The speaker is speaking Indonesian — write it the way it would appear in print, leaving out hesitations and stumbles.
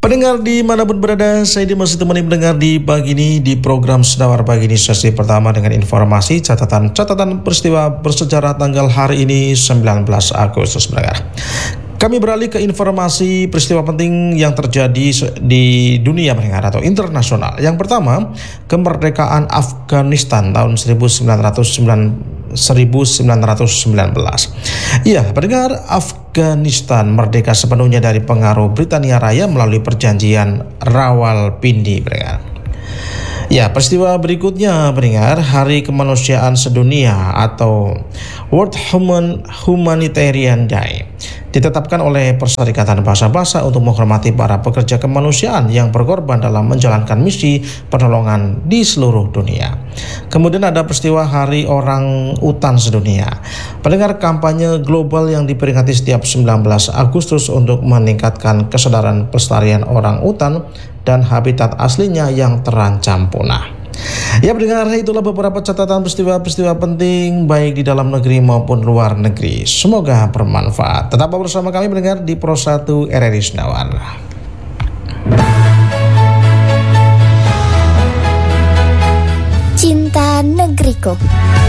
Pendengar dimanapun berada, saya masih temani pendengar di pagi ini di program Senawar Pagi ini sesi pertama dengan informasi catatan peristiwa bersejarah tanggal hari ini 19 Agustus pendengar. Kami beralih ke informasi peristiwa penting yang terjadi di dunia pendengar atau internasional. Yang pertama, kemerdekaan Afghanistan tahun 1919. Ya, pendengar, Afghanistan merdeka sepenuhnya dari pengaruh Britania Raya melalui perjanjian Rawalpindi, pendengar. Ya, peristiwa berikutnya pendengar, Hari Kemanusiaan Sedunia atau World Humanitarian Day ditetapkan oleh Perserikatan Bangsa-Bangsa untuk menghormati para pekerja kemanusiaan yang berkorban dalam menjalankan misi penolongan di seluruh dunia. Kemudian ada peristiwa Hari Orang Utan Sedunia. Pendengar, kampanye global yang diperingati setiap 19 Agustus untuk meningkatkan kesadaran pelestarian orang utan dan habitat aslinya yang terancam punah. Ya pendengar, itulah beberapa catatan peristiwa-peristiwa penting baik di dalam negeri maupun luar negeri. Semoga bermanfaat. Tetap bersama kami pendengar di Pro 1 RRI Senawar. Cinta negeriku.